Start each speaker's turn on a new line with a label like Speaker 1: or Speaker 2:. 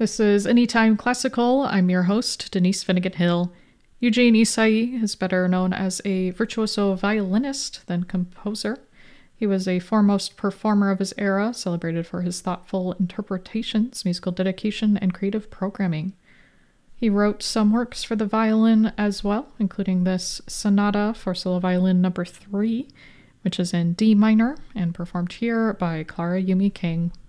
Speaker 1: This is Anytime Classical. I'm your host, Denise Finnegan Hill. Eugene Isai is better known as a virtuoso violinist than composer. He was a foremost performer of his era, celebrated for his thoughtful interpretations, musical dedication, and creative programming. He wrote some works for the violin as well, including this Sonata for Solo Violin No. 3, which is in D minor and performed here by Clara Yumi King.